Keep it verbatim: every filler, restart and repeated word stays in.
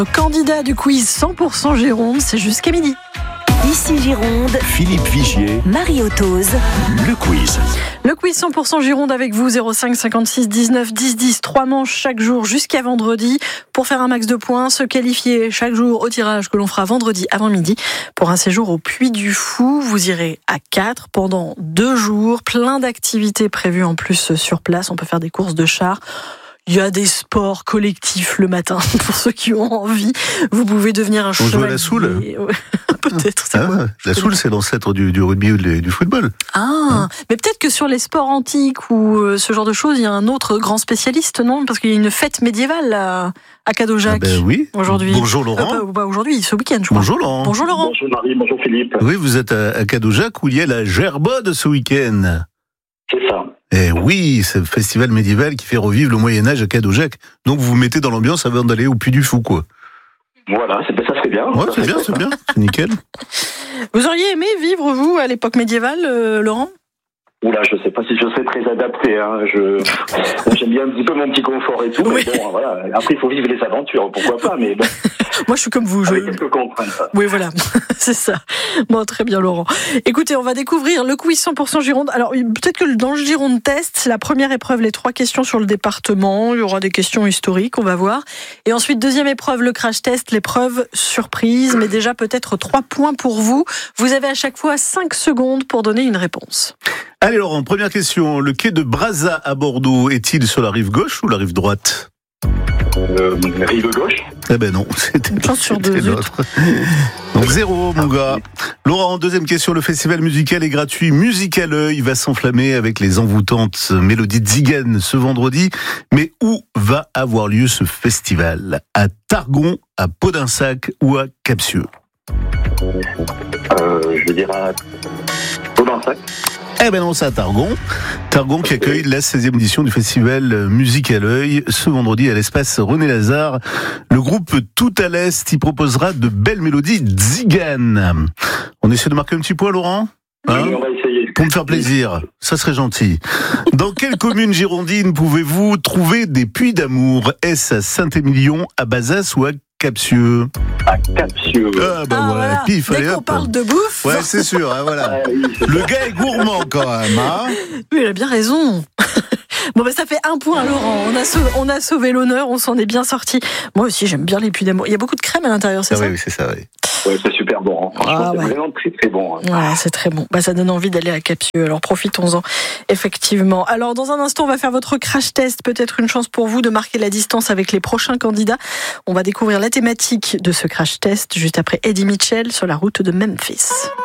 Candidat du quiz cent pour cent Gironde, c'est jusqu'à midi. Ici Gironde, Philippe Vigier, Marie Autoz, le quiz. Le quiz cent pour cent Gironde avec vous, zéro cinq cinquante-six dix-neuf dix dix, trois manches chaque jour jusqu'à vendredi pour faire un max de points, se qualifier chaque jour au tirage que l'on fera vendredi avant midi pour un séjour au Puy du Fou. Vous irez à quatre pendant deux jours, plein d'activités prévues en plus sur place. On peut faire des courses de chars. Il y a des sports collectifs le matin pour ceux qui ont envie. Vous pouvez devenir un chevalier. On joue à la soule. Peut-être. C'est ah, quoi la soule, c'est l'ancêtre du, du rugby ou du football. Ah, hein mais peut-être que sur les sports antiques ou euh, ce genre de choses, il y a un autre grand spécialiste, non ? Parce qu'il y a une fête médiévale à, à Cadeaujac. Ah ben oui. Aujourd'hui. Bonjour Laurent. Euh, pas, pas aujourd'hui, ce week-end, je crois. Bonjour Laurent. Bonjour Laurent. Bonjour Marie, bonjour Philippe. Oui, vous êtes à, à Cadeaujac où il y a la Gerbode ce week-end. C'est ça. Eh oui, c'est le festival médiéval qui fait revivre le Moyen-Âge à Cadeaujac. Donc vous vous mettez dans l'ambiance avant d'aller au Puy du Fou, quoi. Voilà, c'est, ça serait bien. Ouais, ça c'est bien, c'est bien, c'est nickel. Vous auriez aimé vivre, vous, à l'époque médiévale, euh, Laurent ? Oula, je sais pas si je serais très adapté. Hein. Je... J'aime bien un petit peu mon petit confort et tout. Oui. Mais bon, voilà. Après, il faut vivre les aventures, pourquoi pas. Mais bon, Moi, je suis comme vous. Je... avec quelques contraintes. Oui, voilà, c'est ça. Bon, très bien, Laurent. Écoutez, on va découvrir le quiz cent pour cent Gironde. Alors, peut-être que dans le Gironde Test, la première épreuve, les trois questions sur le département. Il y aura des questions historiques, on va voir. Et ensuite, deuxième épreuve, le crash test, l'épreuve surprise. Mais déjà, peut-être trois points pour vous. Vous avez à chaque fois cinq secondes pour donner une réponse. Allez Laurent, première question. Le quai de Brazza à Bordeaux est-il sur la rive gauche ou la rive droite ? Euh, rive gauche. Eh ben non, c'était, Une chance sur deux, c'était l'autre. Donc zéro, mon gars. Laurent, deuxième question. Le festival musical est gratuit. Musique à l'œil va s'enflammer avec les envoûtantes mélodies de Zigan ce vendredi. Mais où va avoir lieu ce festival ? À Targon, à Podinsac ou à Capsieux ? Euh, je vais dire à Podinsac. Eh ben non, c'est à Targon. Targon qui accueille la seizième édition du festival Musique à l'œil. Ce vendredi à l'espace René Lazare. Le groupe Tout à l'Est y proposera de belles mélodies Zigan. On essaie de marquer un petit point, Laurent ? Hein ? Oui, on va essayer. Pour me faire plaisir, ça serait gentil. Dans quelle commune girondine pouvez-vous trouver des puits d'amour ? Est-ce à Saint-Émilion, à Bazas ou à Capsieux ? À Capsieux. Ah bah Ah, voilà, voilà. pif, Dès allez qu'on hop. parle de bouffe, Ouais, c'est sûr, hein, voilà. Ah oui, c'est Le ça. gars est gourmand quand même, hein. oui, il a bien raison. Bon, ben ça fait un point, Laurent. On a sauvé, on a sauvé l'honneur, on s'en est bien sorti. Moi aussi, j'aime bien les puits d'amour. Il y a beaucoup de crème à l'intérieur, c'est Ah ça ? oui, oui, c'est ça, oui. Ouais, c'est super bon. Hein. Franchement, Ah, c'est ouais. vraiment très très bon. Hein. Ouais, c'est très bon. Bah, ça donne envie d'aller à Capsieux. Alors, profitons-en. Effectivement. Alors, dans un instant, on va faire votre crash test. Peut-être une chance pour vous de marquer la distance avec les prochains candidats. On va découvrir la thématique de ce crash test juste après Eddie Mitchell sur la route de Memphis.